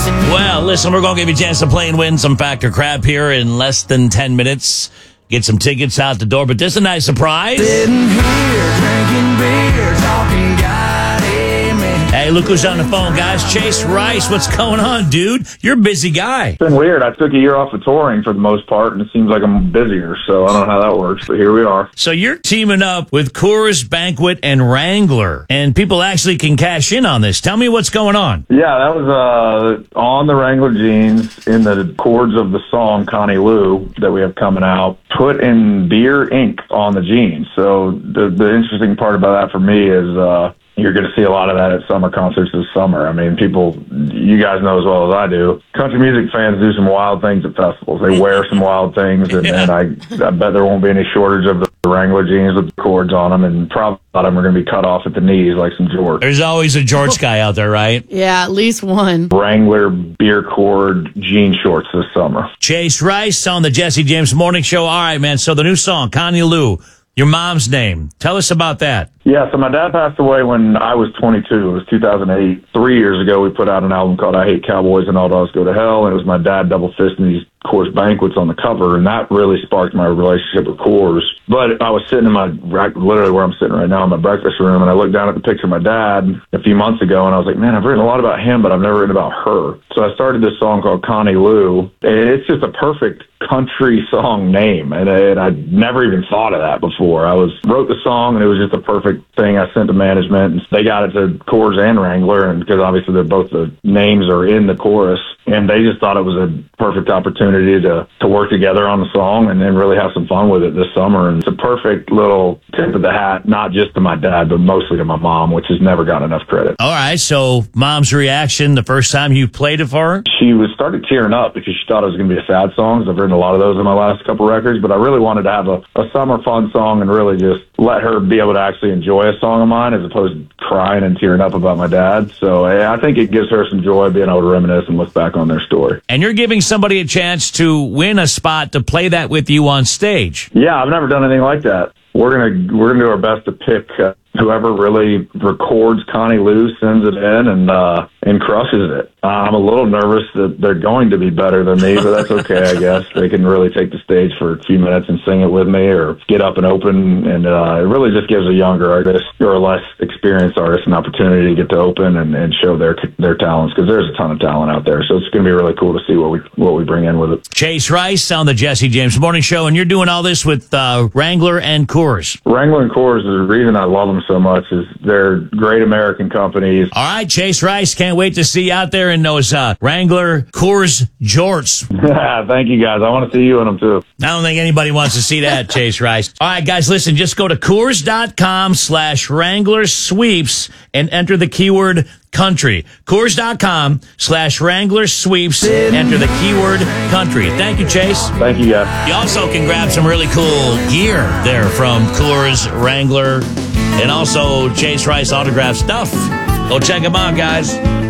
Well, listen, we're going to give you a chance to play and win some Factor Crap here in less than 10 minutes. Get some tickets out the door, but this is a nice surprise. Sitting here, drinking beer, talking God, amen. Hey, look who's on the phone, guys. Chase Rice, what's going on, dude? You're a busy guy. It's been weird. I took a year off of touring for the most part, and it seems like I'm busier, so I don't know how that works, but here we are. So you're teaming up with Coors Banquet and Wrangler, and people actually can cash in on this. Tell me what's going on. Yeah, that was on the Wrangler jeans in the chords of the song Connie Lou that we have coming out, put in beer ink on the jeans. So the interesting part about that for me is you're going to see a lot of that at summer concerts this summer. I mean, people, you guys know as well as I do, country music fans do some wild things at festivals. They wear some wild things, and I bet there won't be any shortage of the Wrangler jeans with the cords on them, and probably a lot of them are going to be cut off at the knees like some George. There's always a George guy out there, right? Yeah, at least one. Wrangler beer cord jean shorts this summer. Chase Rice on the Jesse James Morning Show. All right, man, so the new song, Connie Lou, your mom's name. Tell us about that. Yeah, so my dad passed away when I was 22. It was 2008. 3 years ago, we put out an album called I Hate Cowboys and All Dogs Go to Hell, and it was my dad double fisting these Coors Banquets on the cover, and that really sparked my relationship with Coors. But I was sitting in my, literally where I'm sitting right now, in my breakfast room, and I looked down at the picture of my dad a few months ago, and I was like, man, I've written a lot about him, but I've never written about her. So I started this song called Connie Lou, and it's just a perfect country song name, and I'd never even thought of that before. I wrote the song, and it was just a perfect thing. I sent to management, and they got it to Coors and Wrangler, and because obviously they're both, the names are in the chorus, and they just thought it was a perfect opportunity to work together on the song and then really have some fun with it this summer. And it's a perfect little tip of the hat, not just to my dad, but mostly to my mom, which has never gotten enough credit. All right, so mom's reaction the first time you played it for her? She started tearing up because she thought it was going to be a sad song. I've written a lot of those in my last couple records, but I really wanted to have a summer fun song and really just let her be able to actually enjoy a song of mine as opposed to crying and tearing up about my dad. So I think it gives her some joy being able to reminisce and look back on their story. And you're giving somebody a chance to win a spot to play that with you on stage. Yeah, I've never done anything like that. We're gonna do our best to pick whoever really records Connie Lou, sends it in, and crushes it. I'm a little nervous that they're going to be better than me, but that's okay, I guess. They can really take the stage for a few minutes and sing it with me, or get up and open, and it really just gives a younger artist or a less experienced artist an opportunity to get to open and show their talents, because there's a ton of talent out there. So it's going to be really cool to see what we bring in with it. Chase Rice on the Jesse James Morning Show, and you're doing all this with Wrangler and Coors. Wrangler and Coors, the reason I love them so much is they're great American companies. All right, Chase Rice, can't wait to see you out there in those Wrangler Coors jorts. Thank you, guys. I want to see you in them, too. I don't think anybody wants to see that, Chase Rice. All right, guys, listen, just go to Coors.com/Wrangler Sweeps and enter the keyword country. Coors.com/Wrangler Sweeps. Enter the keyword country. Thank you, Chase. Thank you, guys. You also can grab some really cool gear there from Coors, Wrangler, and also Chase Rice autograph stuff. Go check them out, guys.